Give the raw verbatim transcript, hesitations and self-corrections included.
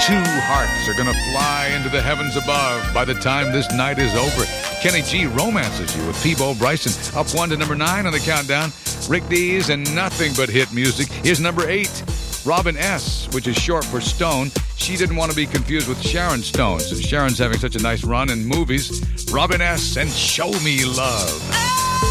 Two hearts are gonna fly into the heavens above by the time this night is over. Kenny G romances you with Peebo Bryson. Up one to number nine on the countdown. Rick Dees and nothing but hit music. Here's number eight. Robin S., which is short for Stone. She didn't want to be confused with Sharon Stone, so Sharon's having such a nice run in movies. Robin S. and Show Me Love.